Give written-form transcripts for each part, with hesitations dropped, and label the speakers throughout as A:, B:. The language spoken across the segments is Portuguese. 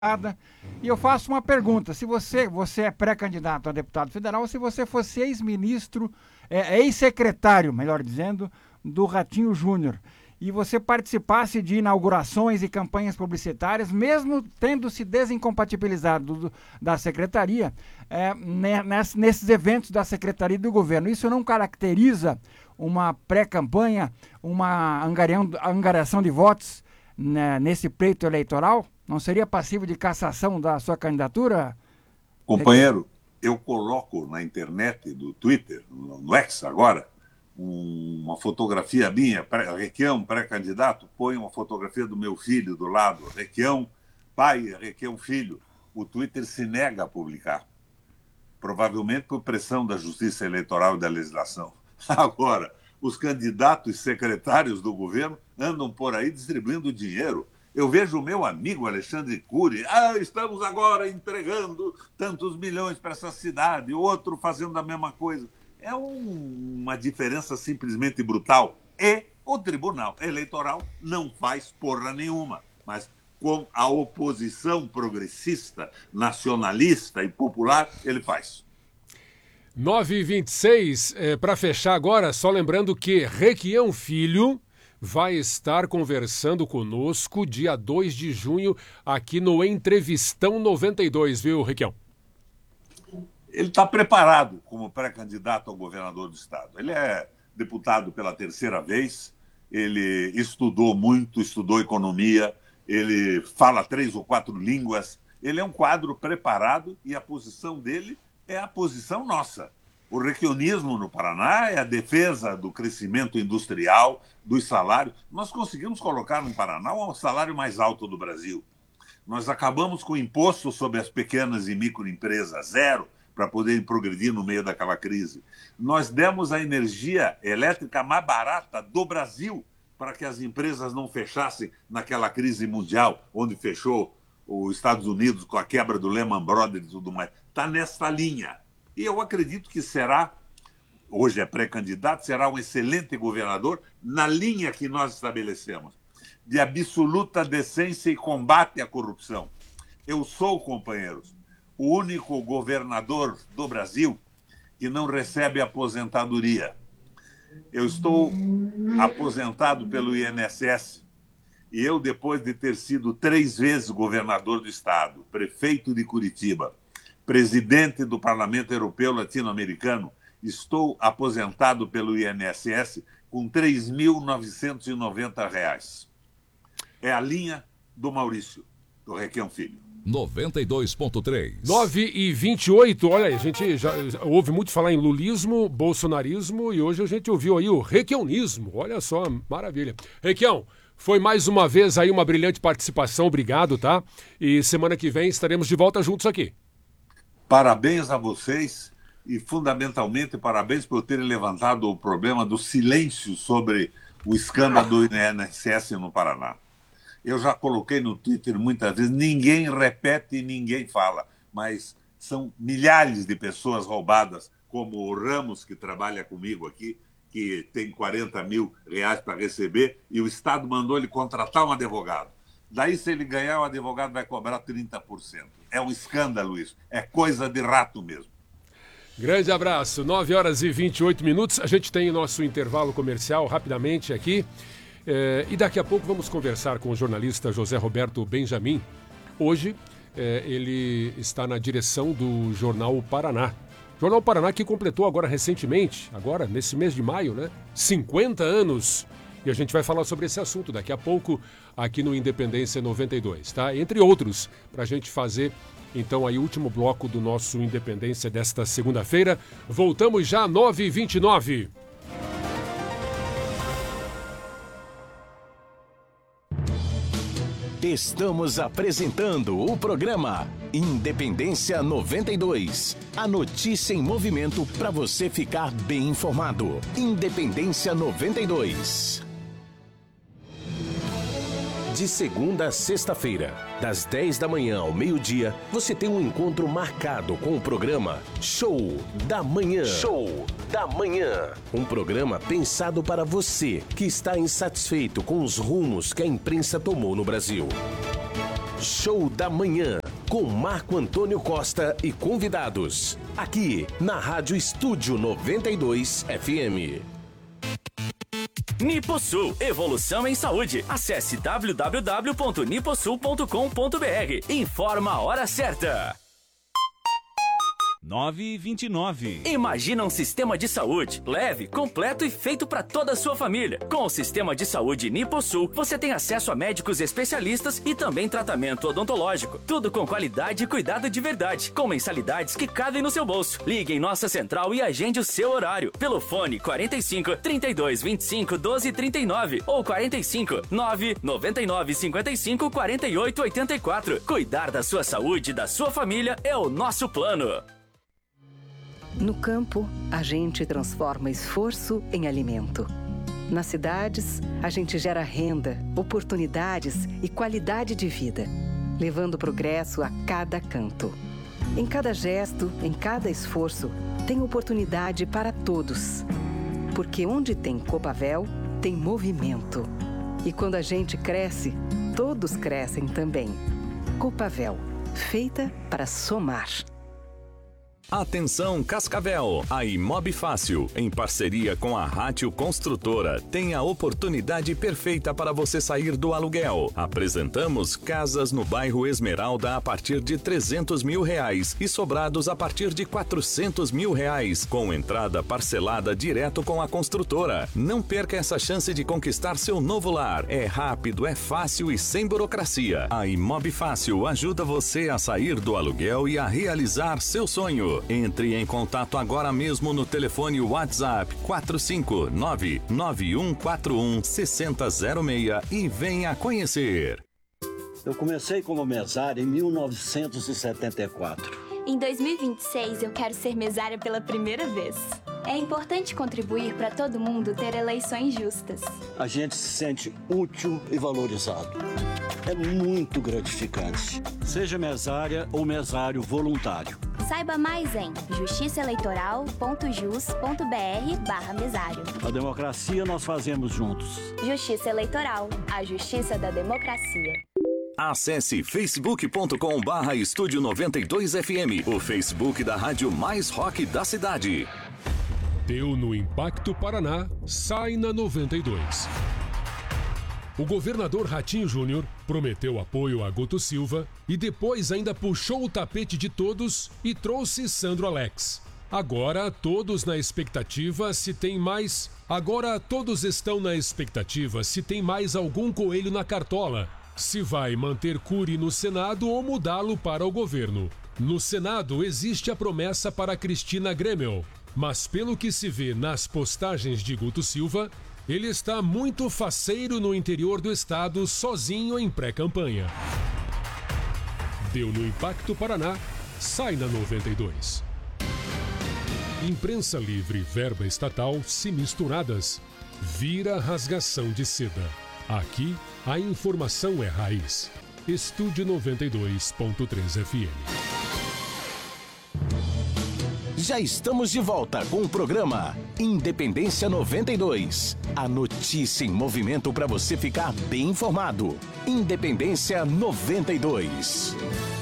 A: E eu faço uma pergunta: se você é pré-candidato a deputado federal, ou se você fosse ex-ministro, ex-secretário, melhor dizendo, do Ratinho Júnior, e você participasse de inaugurações e campanhas publicitárias, mesmo tendo se desincompatibilizado da secretaria, nesses eventos da secretaria do governo, isso não caracteriza uma pré-campanha, uma angariação de votos, né, nesse pleito eleitoral? Não seria passível de cassação da sua candidatura?
B: Companheiro, eu coloco na internet, do Twitter, no X agora, uma fotografia minha, Requião, pré-candidato, põe uma fotografia do meu filho do lado, Requião pai, Requião filho. O Twitter se nega a publicar, provavelmente por pressão da Justiça Eleitoral e da legislação. Agora, os candidatos e secretários do governo andam por aí distribuindo dinheiro. Eu vejo o meu amigo Alexandre Cury, estamos agora entregando tantos milhões para essa cidade, outro fazendo a mesma coisa. É uma diferença simplesmente brutal. E o Tribunal Eleitoral não faz porra nenhuma. Mas com a oposição progressista, nacionalista e popular, ele faz.
C: 9h26, para fechar agora, só lembrando que Requião Filho vai estar conversando conosco dia 2 de junho aqui no Entrevistão 92, viu, Requião?
B: Ele está preparado como pré-candidato ao governador do estado. Ele é deputado pela terceira vez, ele estudou muito, estudou economia, ele fala 3 ou 4 línguas, ele é um quadro preparado e a posição dele é a posição nossa. O requionismo no Paraná é a defesa do crescimento industrial, dos salários. Nós conseguimos colocar no Paraná o salário mais alto do Brasil. Nós acabamos com o imposto sobre as pequenas e microempresas, zero, para poder progredir no meio daquela crise. Nós demos a energia elétrica mais barata do Brasil para que as empresas não fechassem naquela crise mundial, onde fechou os Estados Unidos com a quebra do Lehman Brothers e tudo mais. Está nessa linha. E eu acredito que será, hoje é pré-candidato, será um excelente governador na linha que nós estabelecemos, de absoluta decência e combate à corrupção. Eu sou, companheiros, o único governador do Brasil que não recebe aposentadoria. Eu estou aposentado pelo INSS e eu, depois de ter sido 3 vezes governador do estado, prefeito de Curitiba, presidente do Parlamento Europeu Latino-Americano, estou aposentado pelo INSS com R$ 3.990. É a linha do Maurício, do Requião Filho.
D: 92.3.
C: 9h28, olha, a gente já ouve muito falar em lulismo, bolsonarismo e hoje a gente ouviu aí o requianismo. Olha só, maravilha. Requião, foi mais uma vez aí uma brilhante participação, obrigado, tá? E semana que vem estaremos de volta juntos aqui.
B: Parabéns a vocês e, fundamentalmente, parabéns por terem levantado o problema do silêncio sobre o escândalo do INSS no Paraná. Eu já coloquei no Twitter muitas vezes, ninguém repete e ninguém fala, mas são milhares de pessoas roubadas, como o Ramos, que trabalha comigo aqui, que tem R$40 mil para receber, e o Estado mandou ele contratar um advogado. Daí, se ele ganhar, o advogado vai cobrar 30%. É um escândalo isso, é coisa de rato mesmo.
C: Grande abraço, 9h28. A gente tem o nosso intervalo comercial rapidamente aqui. E daqui a pouco vamos conversar com o jornalista José Roberto Benjamin. Hoje ele está na direção do Jornal Paraná. Jornal Paraná que completou agora recentemente, agora nesse mês de maio, né? 50 anos. E a gente vai falar sobre esse assunto daqui a pouco aqui no Independência 92, tá? Entre outros, para a gente fazer então aí o último bloco do nosso Independência desta segunda-feira. Voltamos já 9h29.
E: Estamos apresentando o programa Independência 92. A notícia em movimento para você ficar bem informado. Independência 92. De segunda a sexta-feira, das 10 da manhã ao meio-dia, você tem um encontro marcado com o programa Show da Manhã. Show da Manhã. Um programa pensado para você que está insatisfeito com os rumos que a imprensa tomou no Brasil. Show da Manhã, com Marco Antônio Costa e convidados. Aqui, na Rádio Estúdio 92 FM.
F: Niposul, evolução em saúde. Acesse www.niposul.com.br. Informa a hora certa.
G: 9h29.
F: Imagina um sistema de saúde leve, completo e feito para toda a sua família. Com o sistema de saúde Niposul, você tem acesso a médicos especialistas e também tratamento odontológico. Tudo com qualidade e cuidado de verdade, com mensalidades que cabem no seu bolso. Ligue em nossa central e agende o seu horário pelo fone 45 32 25 12 39 ou 45 9 99 55 48 84. Cuidar da sua saúde e da sua família é o nosso plano.
H: No campo, a gente transforma esforço em alimento. Nas cidades, a gente gera renda, oportunidades e qualidade de vida, levando progresso a cada canto. Em cada gesto, em cada esforço, tem oportunidade para todos. Porque onde tem Copavel, tem movimento. E quando a gente cresce, todos crescem também. Copavel, feita para somar.
G: Atenção Cascavel, a Imob Fácil, em parceria com a Rátio Construtora, tem a oportunidade perfeita para você sair do aluguel. Apresentamos casas no bairro Esmeralda a partir de R$300 mil e sobrados a partir de R$400 mil, com entrada parcelada direto com a construtora. Não perca essa chance de conquistar seu novo lar. É rápido, é fácil e sem burocracia. A Imob Fácil ajuda você a sair do aluguel e a realizar seu sonho. Entre em contato agora mesmo no telefone WhatsApp 459-9141-6006 e venha conhecer.
I: Eu comecei como mesário em 1974.
J: Em 2026 eu quero ser mesária pela primeira vez. É importante contribuir para todo mundo ter eleições justas.
I: A gente se sente útil e valorizado. É muito gratificante. Seja mesária ou mesário voluntário.
J: Saiba mais em justiçaeleitoral.jus.br/mesário.
I: A democracia nós fazemos juntos.
J: Justiça Eleitoral, a justiça da democracia.
G: Acesse facebook.com/Estúdio 92 FM, o Facebook da rádio mais rock da cidade.
C: Deu no Impacto Paraná, sai na 92. O governador Ratinho Júnior prometeu apoio a Guto Silva e depois ainda puxou o tapete de todos e trouxe Sandro Alex. Agora todos estão na expectativa se tem mais algum coelho na cartola. Se vai manter Cury no Senado ou mudá-lo para o governo. No Senado existe a promessa para Cristina Gremel, mas pelo que se vê nas postagens de Guto Silva, ele está muito faceiro no interior do estado, sozinho em pré-campanha. Deu no Impacto Paraná, sai na 92. Imprensa livre e verba estatal se misturadas. Vira rasgação de seda. Aqui, a informação é raiz. Estúdio 92.3 FM.
E: Já estamos de volta com o programa Independência 92. A notícia em movimento para você ficar bem informado. Independência 92.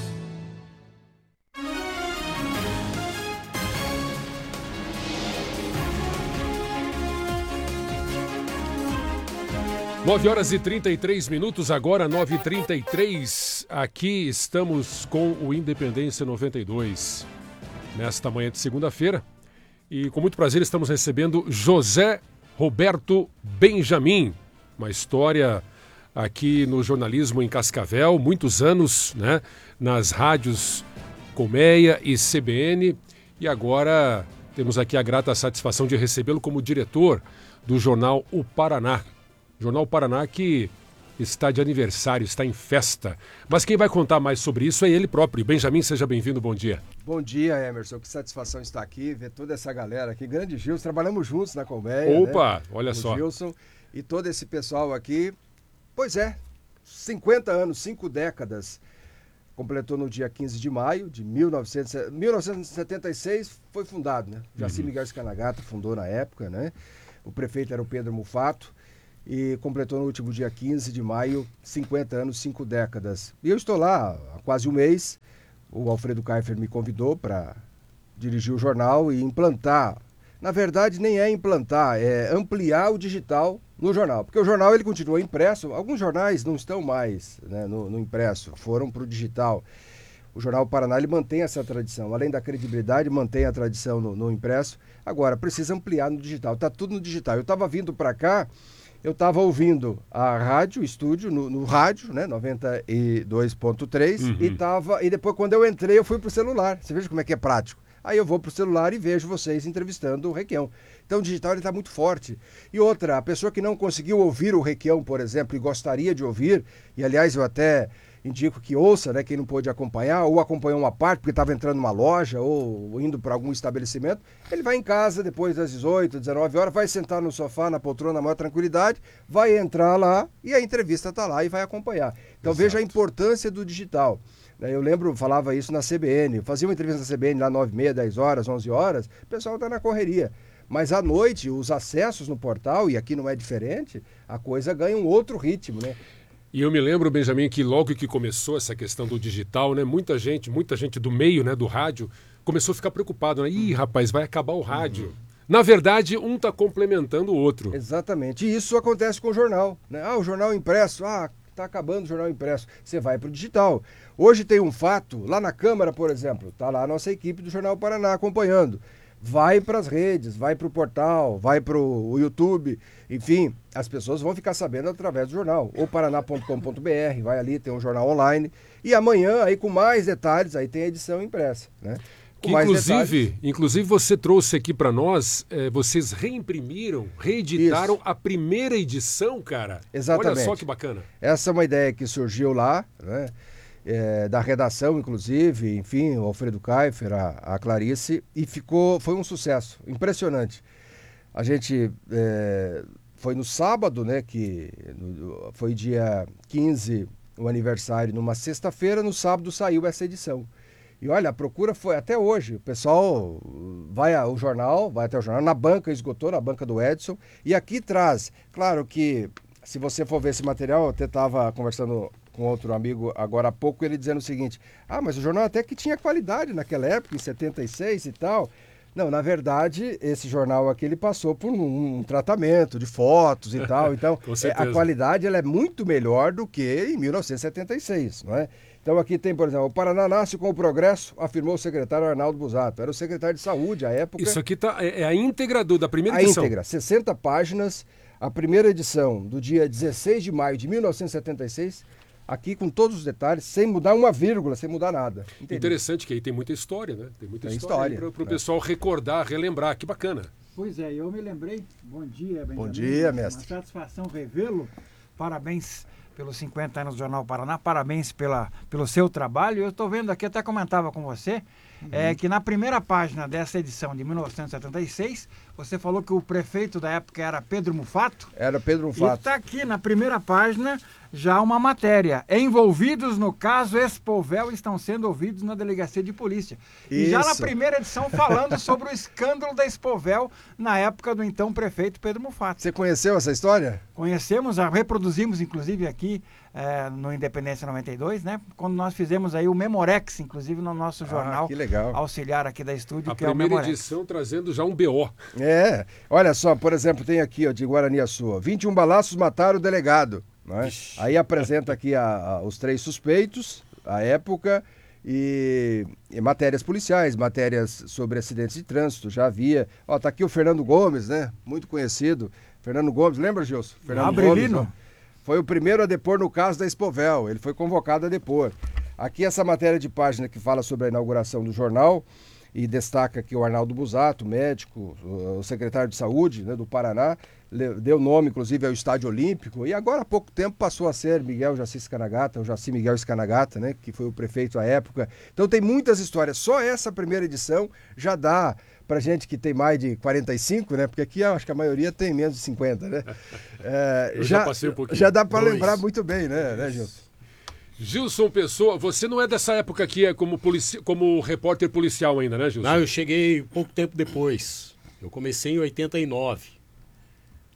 C: Nove horas e 33 minutos, agora 9h33. Aqui estamos com o Independência 92. Nesta manhã de segunda-feira. E com muito prazer estamos recebendo José Roberto Benjamin. Uma história aqui no jornalismo em Cascavel, muitos anos, né? Nas rádios Colmeia e CBN. E agora temos aqui a grata satisfação de recebê-lo como diretor do jornal O Paraná. Jornal Paraná que está de aniversário, está em festa. Mas quem vai contar mais sobre isso é ele próprio. Benjamin, seja bem-vindo, bom dia.
K: Bom dia, Emerson. Que satisfação estar aqui, ver toda essa galera aqui. Grande Gilson, trabalhamos juntos na Colmeia.
C: Opa,
K: né?
C: Olha só.
K: Gilson e todo esse pessoal aqui. Pois é, 50 anos, 5 décadas. Completou no dia 15 de maio de 1976, foi fundado, né? Jaci Miguel Scanagata fundou na época, né? O prefeito era o Pedro Mufato. e completou no último dia 15 de maio 50 anos, 5 décadas. E eu estou lá há quase um mês. O Alfredo Kiefer me convidou para dirigir o jornal e implantar. Na verdade, nem é implantar, é ampliar o digital no jornal. Porque o jornal ele continua impresso. Alguns jornais não estão mais, né, no impresso, foram para o digital. O Jornal Paraná ele mantém essa tradição. Além da credibilidade, mantém a tradição no impresso. Agora, precisa ampliar no digital. Está tudo no digital. Eu estava vindo para cá, eu estava ouvindo a rádio, estúdio, no rádio, né, 92.3, e depois, quando eu entrei, eu fui para o celular. Você veja como é que é prático. Aí eu vou para o celular e vejo vocês entrevistando o Requião. Então o digital está muito forte. E outra, a pessoa que não conseguiu ouvir o Requião, por exemplo, e gostaria de ouvir, e aliás eu até indico que ouça, né, quem não pôde acompanhar, ou acompanhou uma parte porque estava entrando numa loja ou indo para algum estabelecimento, ele vai em casa depois das 18, 19 horas, vai sentar no sofá, na poltrona, na maior tranquilidade, vai entrar lá e a entrevista está lá e vai acompanhar. Então veja a importância do digital. Eu lembro, falava isso na CBN, fazia uma entrevista na CBN lá 9h30, 10 horas, 11 horas, o pessoal está na correria. Mas à noite, os acessos no portal, e aqui não é diferente, a coisa ganha um outro ritmo, né?
C: E eu me lembro, Benjamin, que logo que começou essa questão do digital, né, muita gente do meio, né, do rádio, começou a ficar preocupado, né? Ih, rapaz, vai acabar o rádio. Na verdade, um está complementando o outro.
K: Exatamente. E isso acontece com o jornal, né? O jornal impresso, está acabando o jornal impresso. Você vai para o digital. Hoje tem um fato, lá na Câmara, por exemplo, está lá a nossa equipe do Jornal Paraná acompanhando. Vai para as redes, vai para o portal, vai para o YouTube, enfim, as pessoas vão ficar sabendo através do jornal, ou paraná.com.br, vai ali, tem um jornal online, e amanhã, aí com mais detalhes, aí tem a edição impressa, né?
C: Que, inclusive você trouxe aqui para nós, vocês reimprimiram, reeditaram a primeira edição, cara.
K: Exatamente.
C: Olha só que bacana.
K: Essa é uma ideia que surgiu lá, né? Da redação, inclusive, enfim, o Alfredo Kiefer, a Clarice, e foi um sucesso, impressionante. A gente foi no sábado, né, foi dia 15, o aniversário, numa sexta-feira, no sábado saiu essa edição. E olha, a procura foi até hoje, o pessoal vai até o jornal, na banca, esgotou, na banca do Edson, e aqui traz, claro que, se você for ver esse material, eu até estava conversando com outro amigo agora há pouco, ele dizendo o seguinte, mas o jornal até que tinha qualidade naquela época, em 76 e tal. Não, na verdade, esse jornal aqui, ele passou por um tratamento de fotos e tal, então a qualidade ela é muito melhor do que em 1976, não é? Então aqui tem, por exemplo, o Paraná nasce com o progresso, afirmou o secretário Arnaldo Busato, era o secretário de saúde à época.
C: Isso aqui é a íntegra da primeira edição.
K: A íntegra, 60 páginas, a primeira edição do dia 16 de maio de 1976, aqui com todos os detalhes, sem mudar uma vírgula, sem mudar nada. Entendi.
C: Interessante que aí tem muita história, né? Tem muita história para o pessoal recordar, relembrar. Que bacana.
A: Pois é, eu me lembrei. Bom dia, Benjamin.
K: Bom dia, mestre.
A: Uma satisfação revê-lo. Parabéns pelos 50 anos do Jornal Paraná, parabéns pelo seu trabalho. Eu estou vendo aqui, até comentava com você, que na primeira página dessa edição de 1976, você falou que o prefeito da época era Pedro Mufato.
K: Era Pedro Mufato.
A: E está aqui na primeira página já uma matéria. Envolvidos no caso Expolvel estão sendo ouvidos na delegacia de polícia.
K: Isso.
A: E já na primeira edição falando sobre o escândalo da Expolvel na época do então prefeito Pedro Mufato.
K: Você conheceu essa história?
A: Conhecemos, reproduzimos inclusive aqui no Independência 92, né? Quando nós fizemos aí o Memorex, inclusive no nosso jornal
K: que legal.
A: auxiliar aqui da estúdio,
C: a
A: que é o Memorex.
C: A primeira edição trazendo já um BO.
K: Olha só, por exemplo, tem aqui, ó, de Guaraniaçu, 21 balaços mataram o delegado. Não é? Aí apresenta aqui os 3 suspeitos, a época, e matérias policiais, matérias sobre acidentes de trânsito, já havia. Ó, tá aqui o Fernando Gomes, né? Muito conhecido. Fernando Gomes, lembra, Gilson? Fernando Gomes, foi o primeiro a depor no caso da Expolvel, ele foi convocado a depor. Aqui essa matéria de página que fala sobre a inauguração do jornal, e destaca que o Arnaldo Busato, médico, o secretário de saúde, né, do Paraná, deu nome, inclusive, ao Estádio Olímpico, e agora há pouco tempo passou a ser Miguel Jaci Scanagata, o Jaci Miguel Scanagata, né, que foi o prefeito à época. Então tem muitas histórias. Só essa primeira edição já dá pra gente que tem mais de 45, né, porque aqui eu acho que a maioria tem menos de 50, né?
C: Eu já passei um pouquinho.
K: Já dá para lembrar muito bem, né, Gilson?
C: Gilson Pessoa, você não é dessa época aqui, como repórter policial ainda, né, Gilson?
L: Não, eu cheguei pouco tempo depois. Eu comecei em 89.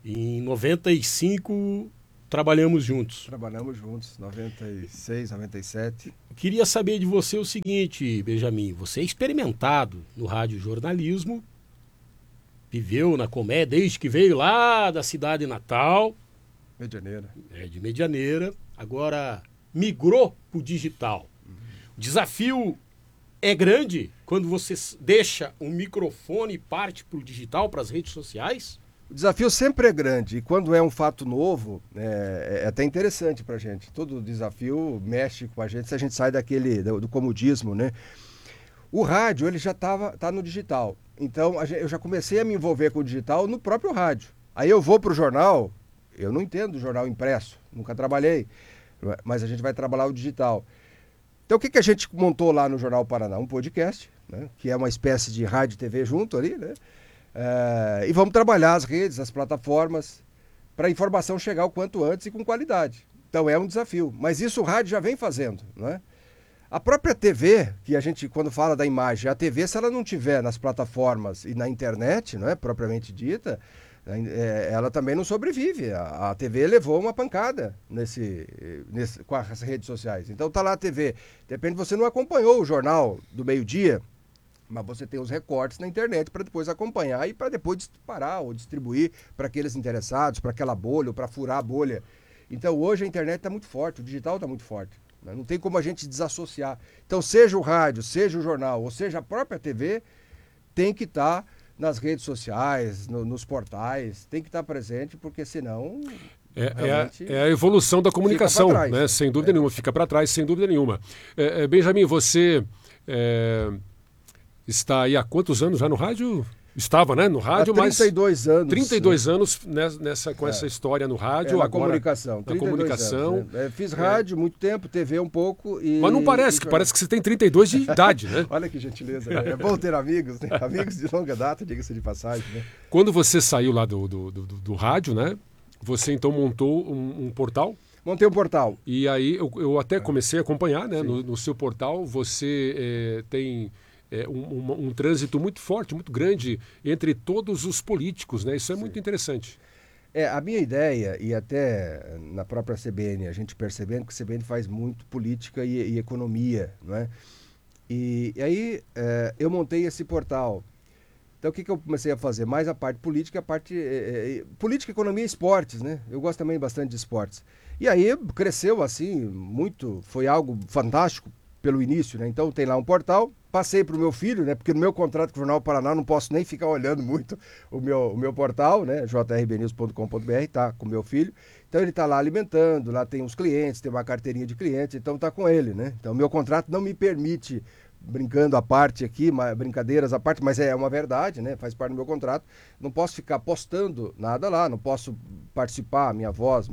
L: Em 95 trabalhamos juntos.
K: Trabalhamos juntos, 96, 97.
L: Queria saber de você o seguinte, Benjamin, você é experimentado no radiojornalismo, viveu na comédia desde que veio lá da cidade natal.
K: Medianeira.
L: De Medianeira, agora migrou para o digital. O desafio é grande quando você deixa um microfone e parte para o digital, para as redes sociais?
K: O desafio sempre é grande e quando é um fato novo, é até interessante para a gente. Todo desafio mexe com a gente se a gente sai do comodismo, né? O rádio, ele já tá no digital. Então, eu já comecei a me envolver com o digital no próprio rádio. Aí eu vou para o jornal, eu não entendo jornal impresso, nunca trabalhei, mas a gente vai trabalhar o digital. Então, o que a gente montou lá no Jornal Paraná? Um podcast, né? Que é uma espécie de rádio e TV junto ali, né? E vamos trabalhar as redes, as plataformas, para a informação chegar o quanto antes e com qualidade. Então é um desafio, mas isso o rádio já vem fazendo, né? A própria TV, que a gente, quando fala da imagem, a TV, se ela não tiver nas plataformas e na internet, não é propriamente dita, ela também não sobrevive. A TV levou uma pancada com as redes sociais. Então tá lá a TV. De repente você não acompanhou o jornal do meio-dia, mas você tem os recortes na internet para depois acompanhar e para depois disparar ou distribuir para aqueles interessados, para aquela bolha ou para furar a bolha. Então hoje a internet está muito forte, o digital está muito forte. Né? Não tem como a gente desassociar. Então seja o rádio, seja o jornal ou seja a própria TV, tem que estar nas redes sociais, nos portais, tem que estar presente porque senão...
C: É a evolução da comunicação, trás, né? Sem dúvida nenhuma, fica para trás, sem dúvida nenhuma. Benjamin, você... está aí há quantos anos já no rádio? Estava, né? No rádio,
K: mas... 32 anos.
C: 32 anos com essa história no rádio.
K: Na
C: agora,
K: comunicação.
C: Na comunicação.
K: Anos, né? Fiz rádio muito tempo, TV um pouco e...
C: Mas não parece, parece que você tem 32 de idade, né?
K: Olha que gentileza. Né? É bom ter amigos, né? Amigos de longa data, diga-se de passagem, né?
C: Quando você saiu lá do rádio, né? Você então montou um portal?
K: Montei um portal.
C: E aí eu até comecei a acompanhar, né? No seu portal você tem... um trânsito muito forte, muito grande entre todos os políticos, né? Isso é muito interessante.
K: A minha ideia, e até na própria CBN, a gente percebendo que a CBN faz muito política e economia, não é? E aí eu montei esse portal. Então o que eu comecei a fazer? Mais a parte política, a parte... política, economia e esportes, né? Eu gosto também bastante de esportes. E aí cresceu assim, muito, foi algo fantástico pelo início, né? Então tem lá um portal, passei para o meu filho, né? Porque no meu contrato com o Jornal Paraná não posso nem ficar olhando muito o meu portal, né? jrbnews.com.br, tá com o meu filho. Então ele tá lá alimentando, lá tem uns clientes, tem uma carteirinha de clientes, então tá com ele, né? Então meu contrato não me permite, brincando à parte aqui, brincadeiras à parte, mas é uma verdade, né? Faz parte do meu contrato. Não posso ficar postando nada lá, não posso participar, minha voz,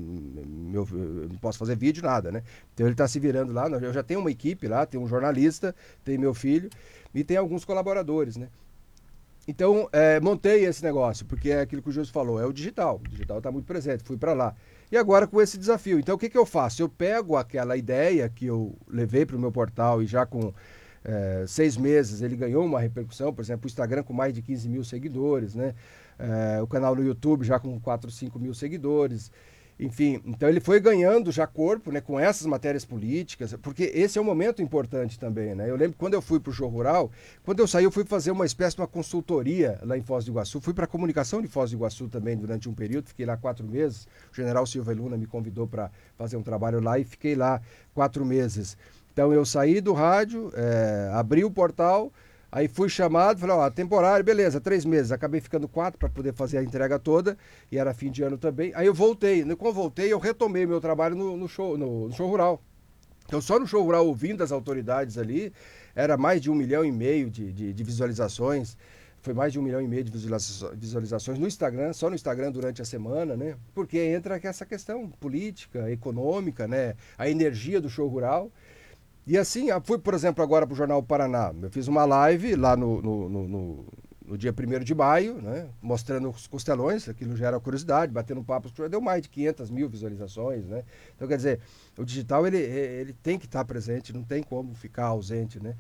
K: não posso fazer vídeo, nada, né? Então ele está se virando lá, eu já tenho uma equipe lá, tem um jornalista, tem meu filho e tem alguns colaboradores, né? Então, montei esse negócio, porque é aquilo que o Júlio falou, é o digital está muito presente, fui para lá. E agora com esse desafio, então o que eu faço? Eu pego aquela ideia que eu levei para o meu portal e já com 6 meses ele ganhou uma repercussão, por exemplo, o Instagram com mais de 15 mil seguidores, né? O canal no YouTube já com 4, 5 mil seguidores, enfim, então ele foi ganhando já corpo, né, com essas matérias políticas, porque esse é um momento importante também, né? Eu lembro quando eu fui para o Show Rural, quando eu saí eu fui fazer uma espécie de uma consultoria lá em Foz do Iguaçu, fui para a comunicação de Foz do Iguaçu também durante um período, fiquei lá 4 meses, o general Silva Luna me convidou para fazer um trabalho lá e fiquei lá 4 meses. Então eu saí do rádio, abri o portal, aí fui chamado, falei, temporário, beleza, 3 meses. Acabei ficando 4 para poder fazer a entrega toda, e era fim de ano também. Aí eu voltei. Quando eu voltei, eu retomei meu trabalho no show rural. Então só no show rural, ouvindo as autoridades ali, era mais de 1,5 milhão de visualizações. Foi mais de 1,5 milhão de visualizações no Instagram, só no Instagram durante a semana, né? Porque entra essa questão política, econômica, né? A energia do show rural. E assim, fui, por exemplo, agora para o Jornal Paraná. Eu fiz uma live lá no dia 1º de maio, né? Mostrando os costelões, aquilo gera curiosidade, batendo papo, deu mais de 500 mil visualizações, né? Então, quer dizer, o digital, ele tem que estar presente, não tem como ficar ausente, né?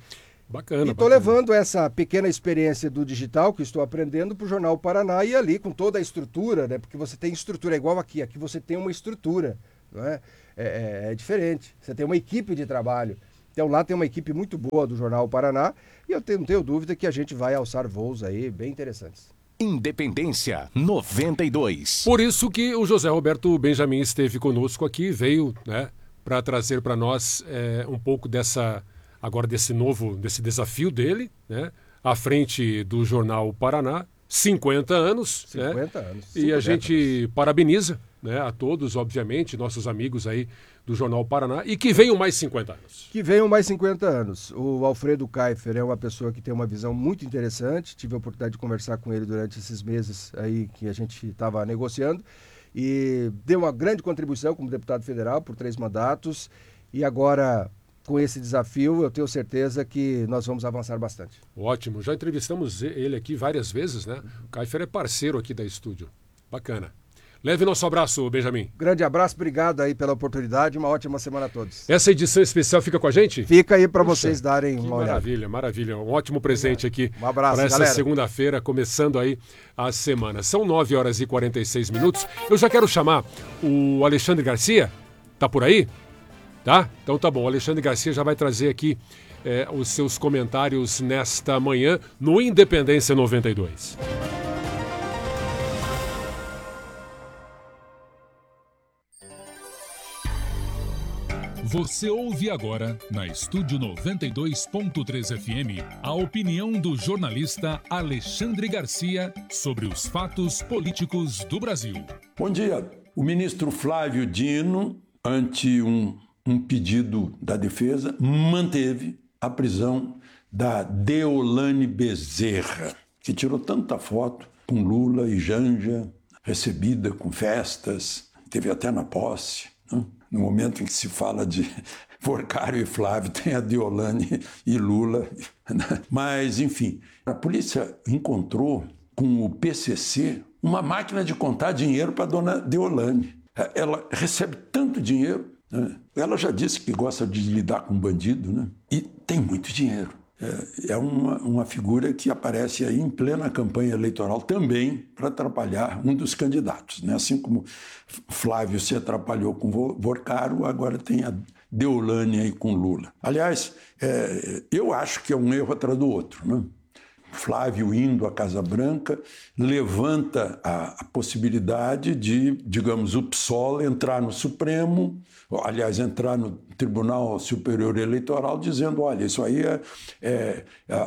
C: Bacana.
K: E estou levando essa pequena experiência do digital que estou aprendendo para o Jornal Paraná e ali com toda a estrutura, né? Porque você tem estrutura igual aqui você tem uma estrutura, não é? É diferente, você tem uma equipe de trabalho. Então lá tem uma equipe muito boa do Jornal Paraná e eu não tenho dúvida que a gente vai alçar voos aí bem interessantes.
E: Independência 92.
C: Por isso que o José Roberto Benjamin esteve conosco aqui, veio, né, para trazer para nós um pouco desse desafio dele, né, à frente do Jornal Paraná, 50 anos.
K: 50 anos.
C: E a gente parabeniza, né, a todos, obviamente, nossos amigos aí do Jornal Paraná, e que venham mais 50 anos.
K: Que venham mais 50 anos. O Alfredo Kaifer é uma pessoa que tem uma visão muito interessante. Tive a oportunidade de conversar com ele durante esses meses aí que a gente estava negociando. E deu uma grande contribuição como deputado federal por 3 mandatos. E agora, com esse desafio, eu tenho certeza que nós vamos avançar bastante.
C: Ótimo. Já entrevistamos ele aqui várias vezes, né? O Kaifer é parceiro aqui da Estúdio. Bacana. Leve nosso abraço, Benjamin.
K: Grande abraço, obrigado aí pela oportunidade, uma ótima semana a todos.
C: Essa edição especial fica com a gente?
K: Fica aí para vocês darem uma olhada.
C: Maravilha, maravilha. Um ótimo presente aqui.
K: Um abraço,
C: para essa
K: galera.
C: Segunda-feira, começando aí a semana. São 9h46. Eu já quero chamar o Alexandre Garcia. Tá por aí? Tá? Então tá bom. O Alexandre Garcia já vai trazer aqui os seus comentários nesta manhã no Independência 92.
D: Você ouve agora, na Estúdio 92.3 FM, a opinião do jornalista Alexandre Garcia sobre os fatos políticos do Brasil.
M: Bom dia. O ministro Flávio Dino, ante um pedido da defesa, manteve a prisão da Deolane Bezerra, que tirou tanta foto com Lula e Janja, recebida com festas, teve até na posse, né? No momento em que se fala de Porcaro e Flávio, tem a Deolane e Lula. Mas, enfim, a polícia encontrou com o PCC uma máquina de contar dinheiro para a dona Deolane. Ela recebe tanto dinheiro, né? Ela já disse que gosta de lidar com bandido, né? E tem muito dinheiro. É uma figura que aparece aí em plena campanha eleitoral também para atrapalhar um dos candidatos, né? Assim como Flávio se atrapalhou com Porcaro, agora tem a Deolane aí com Lula. Aliás, eu acho que é um erro atrás do outro, né? Flávio indo à Casa Branca levanta a possibilidade de, digamos, o PSOL entrar no Supremo, aliás, entrar no Tribunal Superior Eleitoral dizendo, olha, isso aí é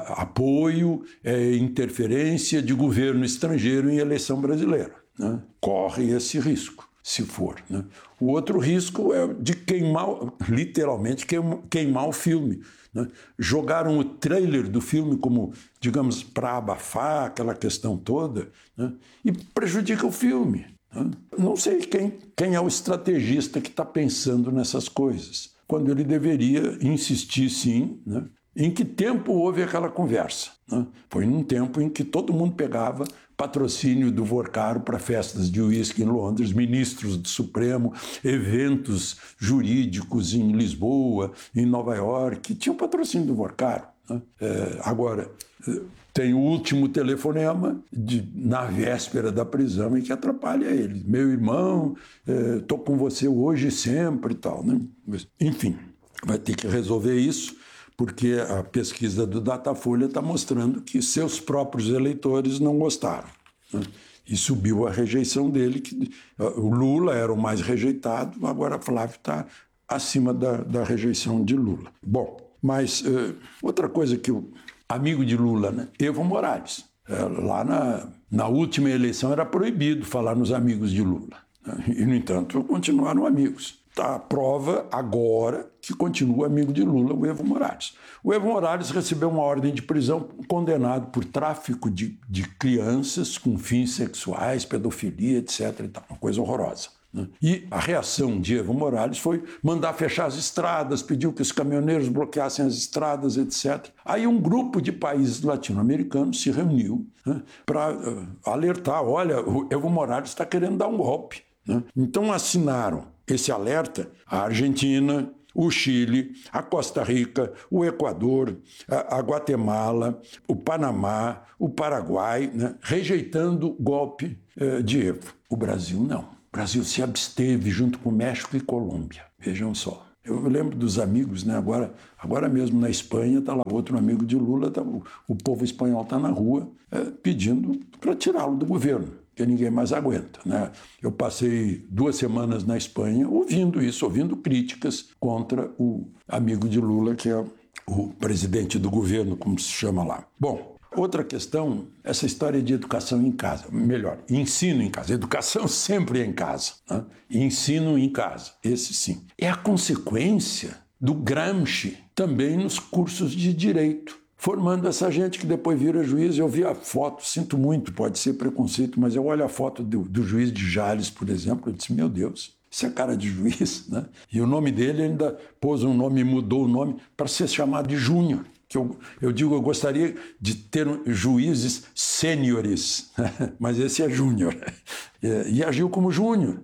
M: apoio, é interferência de governo estrangeiro em eleição brasileira, né? Corre esse risco, se for, né? O outro risco é de literalmente queimar o filme, né? Jogaram o trailer do filme como, digamos, para abafar aquela questão toda, né? E prejudica o filme, né? Não sei quem é o estrategista que está pensando nessas coisas, quando ele deveria insistir, sim, né? Em que tempo houve aquela conversa, né? Foi num tempo em que todo mundo pegava patrocínio do Porcaro para festas de uísque em Londres, ministros do Supremo, eventos jurídicos em Lisboa, em Nova York, tinham patrocínio do Porcaro, né? Agora, tem o último telefonema na véspera da prisão em que atrapalha ele. Meu irmão, estou com você hoje e sempre e tal, né? Enfim, vai ter que resolver isso, porque a pesquisa do Datafolha está mostrando que seus próprios eleitores não gostaram, né? E subiu a rejeição dele, que o Lula era o mais rejeitado, agora Flávio está acima da rejeição de Lula. Bom, mas outra coisa que o amigo de Lula, né? Evo Morales, lá na última eleição era proibido falar nos amigos de Lula, né? E, no entanto, continuaram amigos. Tá a prova agora que continua amigo de Lula, o Evo Morales. O Evo Morales recebeu uma ordem de prisão, condenado por tráfico de crianças com fins sexuais, pedofilia, etc. E tal, uma coisa horrorosa, né? E a reação de Evo Morales foi mandar fechar as estradas, pediu que os caminhoneiros bloqueassem as estradas, etc. Aí um grupo de países latino-americanos se reuniu, né, para alertar, olha, o Evo Morales está querendo dar um golpe, né? Então assinaram esse alerta a Argentina, o Chile, a Costa Rica, o Equador, a Guatemala, o Panamá, o Paraguai, né, rejeitando o golpe de Evo. O Brasil não. O Brasil se absteve junto com México e Colômbia. Vejam só. Eu lembro dos amigos, né? Agora mesmo na Espanha, está lá outro amigo de Lula, o povo espanhol está na rua pedindo para tirá-lo do governo, que ninguém mais aguenta, né? Eu passei 2 semanas na Espanha ouvindo isso, ouvindo críticas contra o amigo de Lula, que é o presidente do governo, como se chama lá. Bom, outra questão, essa história de educação em casa, melhor, ensino em casa. Educação sempre é em casa, né? Ensino em casa, esse sim. É a consequência do Gramsci também nos cursos de direito, formando essa gente que depois vira juiz. Eu vi a foto, sinto muito, pode ser preconceito, mas eu olho a foto do juiz de Jales, por exemplo, eu disse, meu Deus, isso é cara de juiz, né? E o nome dele ainda pôs um nome, mudou o nome para ser chamado de Júnior. Que eu digo, eu gostaria de ter juízes sêniores, mas esse é júnior. E agiu como júnior.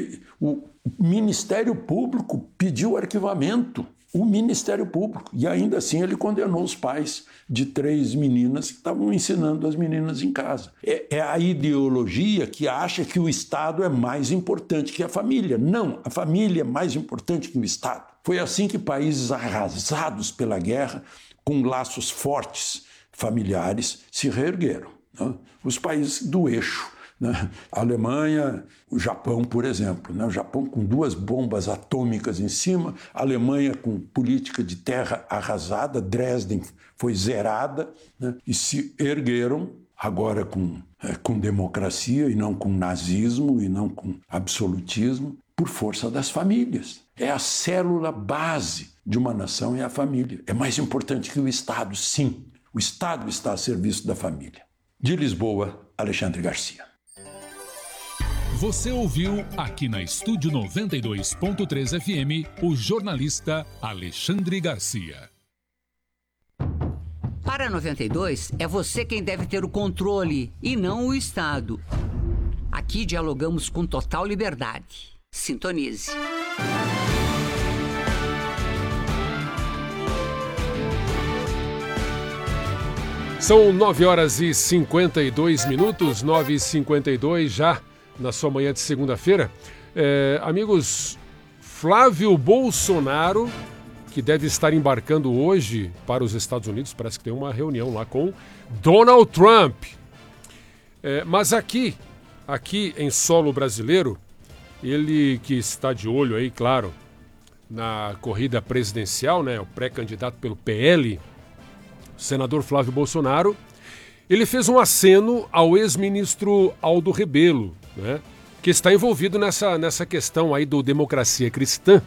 M: O Ministério Público pediu arquivamento. O Ministério Público. E ainda assim ele condenou os pais de 3 meninas que estavam ensinando as meninas em casa. É a ideologia que acha que o Estado é mais importante que a família. Não, a família é mais importante que o Estado. Foi assim que países arrasados pela guerra, com laços fortes familiares, se reergueram, né? Os países do eixo, né? A Alemanha, o Japão, por exemplo, né? O Japão com 2 bombas atômicas em cima, a Alemanha com política de terra arrasada, Dresden foi zerada, né? E se ergueram agora com democracia e não com nazismo e não com absolutismo, por força das famílias. É a célula base de uma nação, é a família. É mais importante que o Estado, sim. O Estado está a serviço da família. De Lisboa, Alexandre Garcia.
D: Você ouviu aqui na Estúdio 92.3 FM o jornalista Alexandre Garcia.
N: Para a 92, é você quem deve ter o controle e não o Estado. Aqui dialogamos com total liberdade. Sintonize.
C: São 9h52, 9h52 já na sua manhã de segunda-feira. Amigos, Flávio Bolsonaro, que deve estar embarcando hoje para os Estados Unidos, parece que tem uma reunião lá com Donald Trump. Mas aqui em solo brasileiro, ele que está de olho aí, claro, na corrida presidencial, né, o pré-candidato pelo PL, o senador Flávio Bolsonaro, ele fez um aceno ao ex-ministro Aldo Rebelo, né, que está envolvido nessa questão aí do Democracia Cristã,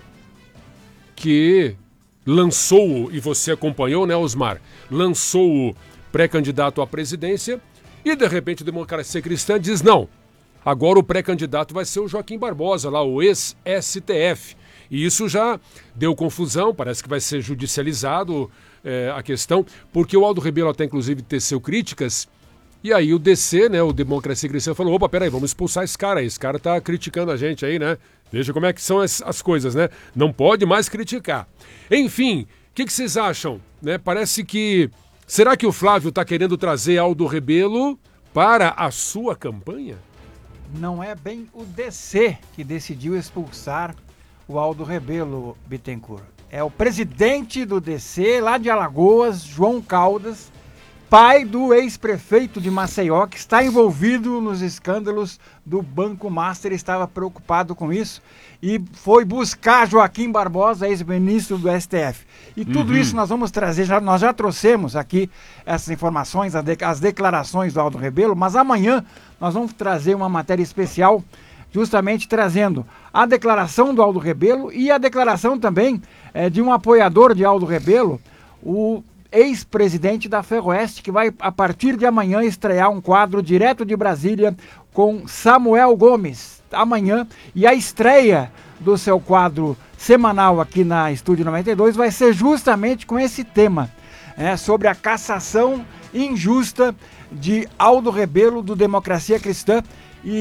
C: que lançou, e você acompanhou, né, Osmar, lançou o pré-candidato à presidência e, de repente, a Democracia Cristã diz não. Agora o pré-candidato vai ser o Joaquim Barbosa, lá, o ex-STF. E isso já deu confusão, parece que vai ser judicializado a questão, porque o Aldo Rebelo até inclusive teceu críticas, e aí o DC, né, o Democracia Cristã, falou, opa, peraí, vamos expulsar esse cara aí, esse cara tá criticando a gente aí, né? Veja como é que são as coisas, né? Não pode mais criticar. Enfim, o que vocês acham? Né? Parece que... Será que o Flávio está querendo trazer Aldo Rebelo para a sua campanha?
A: Não é bem o DC que decidiu expulsar o Aldo Rebelo, Bittencourt. É o presidente do DC, lá de Alagoas, João Caldas, pai do ex-prefeito de Maceió, que está envolvido nos escândalos do Banco Master, estava preocupado com isso e foi buscar Joaquim Barbosa, ex-ministro do STF. E tudo isso nós vamos trazer, nós já trouxemos aqui essas informações, as declarações do Aldo Rebelo, mas amanhã nós vamos trazer uma matéria especial justamente trazendo a declaração do Aldo Rebelo e a declaração também de um apoiador de Aldo Rebelo, o ex-presidente da Ferroeste, que vai, a partir de amanhã, estrear um quadro direto de Brasília com Samuel Gomes, amanhã, e a estreia do seu quadro semanal aqui na Estúdio 92 vai ser justamente com esse tema, sobre a cassação injusta de Aldo Rebelo do Democracia Cristã, e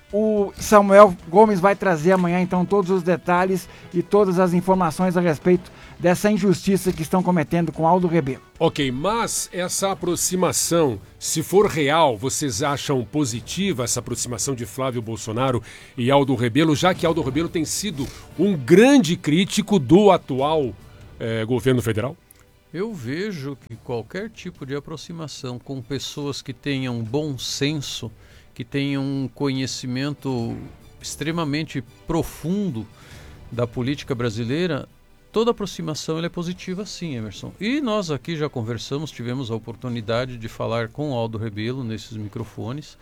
A: O Samuel Gomes vai trazer amanhã, então, todos os detalhes e todas as informações a respeito dessa injustiça que estão cometendo com Aldo Rebelo.
C: Ok, mas essa aproximação, se for real, vocês acham positiva essa aproximação de Flávio Bolsonaro e Aldo Rebelo, já que Aldo Rebelo tem sido um grande crítico do atual governo federal?
O: Eu vejo que qualquer tipo de aproximação com pessoas que tenham bom senso, que tenham um conhecimento extremamente profundo da política brasileira, toda aproximação é positiva sim, Emerson. E nós aqui já conversamos, tivemos a oportunidade de falar com o Aldo Rebelo nesses microfones.